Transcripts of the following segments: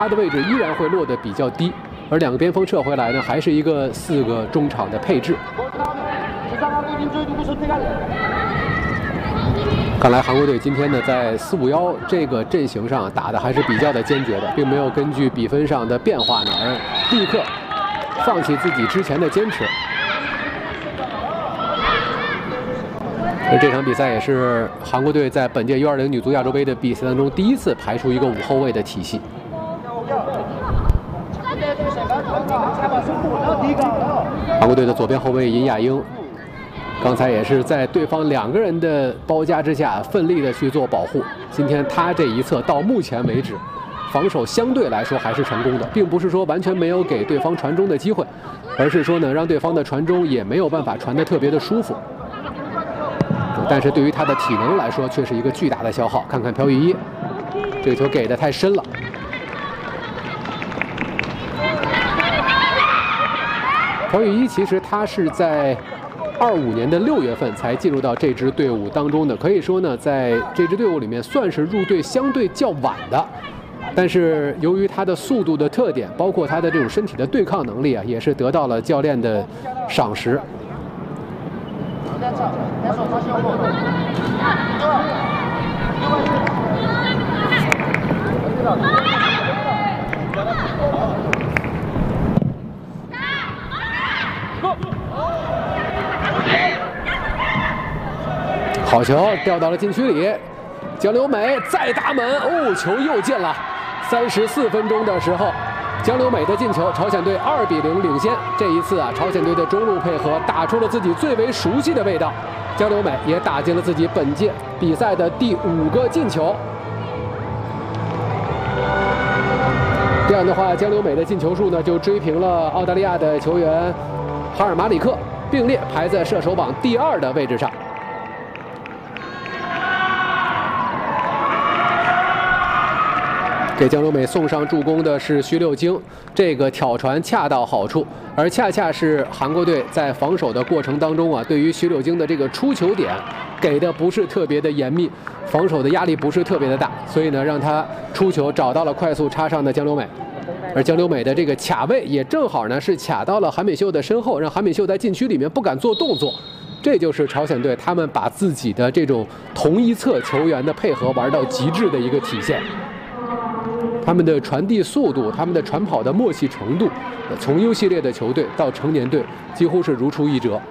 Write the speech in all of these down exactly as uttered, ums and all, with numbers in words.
他的位置依然会落得比较低，而两个边锋撤回来呢，还是一个四个中场的配置。看来韩国队今天呢，在四五一这个阵型上打的还是比较的坚决的，并没有根据比分上的变化呢而立刻放弃自己之前的坚持。而这场比赛也是韩国队在本届 U 二零 女足亚洲杯的比赛当中第一次排出一个五后卫的体系。韩国队的左边后卫尹雅英。 刚才也是在对方两个人的包夹之下，奋力的去做保护。今天他这一侧到目前为止，防守相对来说还是成功的，并不是说完全没有给对方传中的机会，而是说呢，让对方的传中也没有办法传得特别的舒服。但是对于他的体能来说，却是一个巨大的消耗。看看朴雨一，这个球给的太深了。朴雨一其实他是在 二五年的六月份才进入到这支队伍当中的，可以说呢，在这支队伍里面算是入队相对较晚的。但是由于他的速度的特点，包括他的这种身体的对抗能力啊，也是得到了教练的赏识。好球，掉到了禁区里，江留美再打门，哦，球又进了。三十四分钟的时候，江留美的进球，朝鲜队二比零领先。这一次啊，朝鲜队的中路配合打出了自己最为熟悉的味道，江留美也打进了自己本届比赛的第五个进球。这样的话，江留美的进球数呢就追平了澳大利亚的球员哈尔马里克，并列排在射手榜第二的位置上。 给江留美送上助攻的是徐六京，这个挑传恰到好处，而恰恰是韩国队在防守的过程当中啊，对于徐六京的这个出球点给的不是特别的严密，防守的压力不是特别的大，所以呢，让他出球找到了快速插上的江留美，而江留美的这个卡位也正好呢是卡到了韩美秀的身后，让韩美秀在禁区里面不敢做动作。 这就是朝鲜队他们把自己的这种同一侧球员的配合玩到极致的一个体现。他们的传递速度，他们的传跑的默契程度，从 U 系列的球队到成年队，几乎是如出一辙。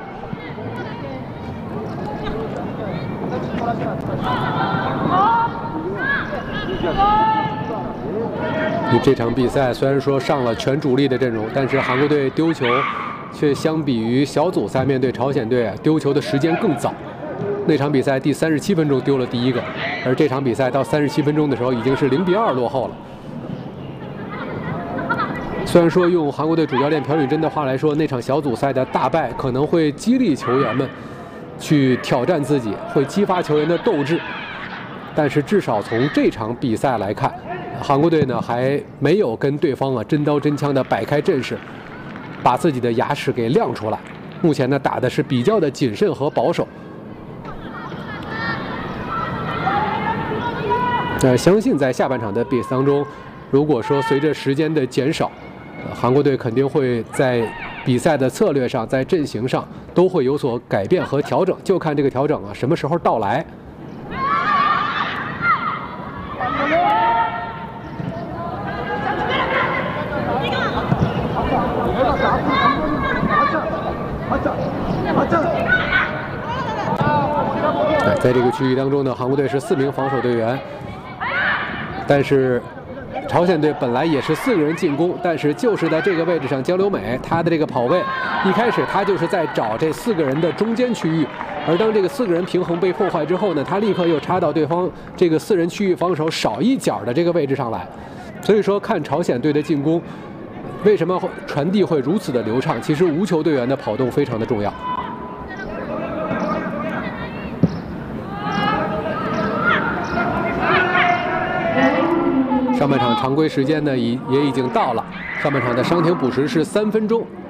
这场比赛虽然说上了全主力的阵容，但是韩国队丢球 却相比于小组赛面对朝鲜队丢球的时间更早，那场比赛第三十七分钟丢了第一个，而这场比赛到三十七分钟的时候已经是零比二落后了。虽然说用韩国队主教练朴允真的话来说，那场小组赛的大败可能会激励球员们去挑战自己，会激发球员的斗志，但是至少从这场比赛来看，韩国队呢还没有跟对方啊真刀真枪的摆开阵势， 把自己的牙齿给亮出来，目前呢打的是比较的谨慎和保守。呃，相信在下半场的比赛当中，如果说随着时间的减少，呃、韩国队肯定会在比赛的策略上，在阵型上都会有所改变和调整，就看这个调整啊什么时候到来。 在这个区域当中呢，韩国队是四名防守队员，但是朝鲜队本来也是四个人进攻，但是就是在这个位置上，江留美她的这个跑位，一开始她就是在找这四个人的中间区域，而当这个四个人平衡被破坏之后呢，她立刻又插到对方这个四人区域防守少一角的这个位置上来，所以说看朝鲜队的进攻，为什么传递会如此的流畅？其实无球队员的跑动非常的重要。 上半场常规时间呢，已也已经到了。上半场的伤停补时是三分钟。